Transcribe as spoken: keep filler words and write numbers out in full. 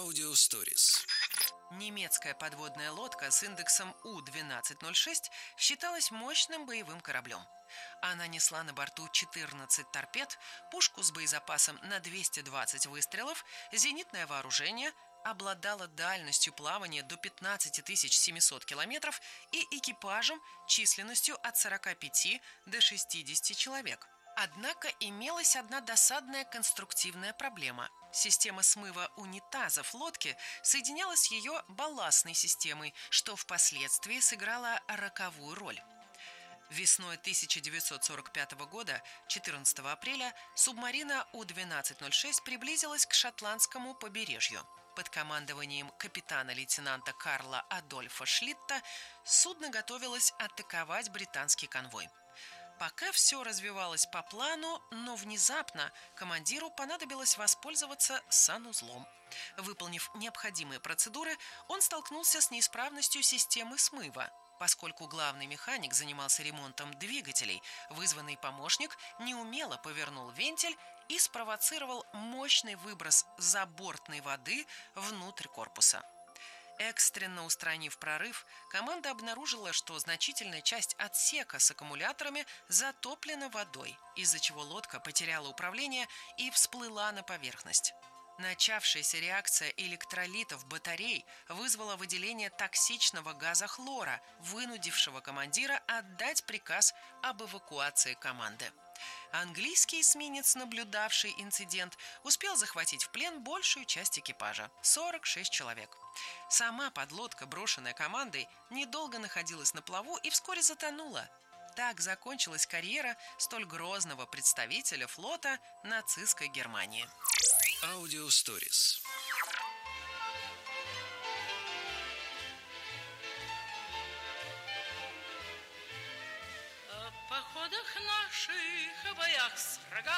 Аудиосторис. Немецкая подводная лодка с индексом У двенадцать ноль шесть считалась мощным боевым кораблем. Она несла на борту четырнадцать торпед, пушку с боезапасом на двести двадцать выстрелов, зенитное вооружение, обладала дальностью плавания до пятнадцать тысяч семьсот километров и экипажем численностью от сорока пяти до шестидесяти человек. Однако имелась одна досадная конструктивная проблема. Система смыва унитазов лодки соединялась с ее балластной системой, что впоследствии сыграло роковую роль. Весной тысяча девятьсот сорок пятого года, четырнадцатого апреля, субмарина У двенадцать ноль шесть приблизилась к шотландскому побережью. Под командованием капитана-лейтенанта Карла Адольфа Шлитта судно готовилось атаковать британский конвой. Пока все развивалось по плану, но внезапно командиру понадобилось воспользоваться санузлом. Выполнив необходимые процедуры, он столкнулся с неисправностью системы смыва. Поскольку главный механик занимался ремонтом двигателей, вызванный помощник неумело повернул вентиль и спровоцировал мощный выброс забортной воды внутрь корпуса. Экстренно устранив прорыв, команда обнаружила, что значительная часть отсека с аккумуляторами затоплена водой, из-за чего лодка потеряла управление и всплыла на поверхность. Начавшаяся реакция электролитов батарей вызвала выделение токсичного газа хлора, вынудившего командира отдать приказ об эвакуации команды. Английский эсминец, наблюдавший инцидент, успел захватить в плен большую часть экипажа – сорок шесть человек. Сама подлодка, брошенная командой, недолго находилась на плаву и вскоре затонула. Так закончилась карьера столь грозного представителя флота нацистской Германии. Аудиосторис. В походах наших, в боях с врагами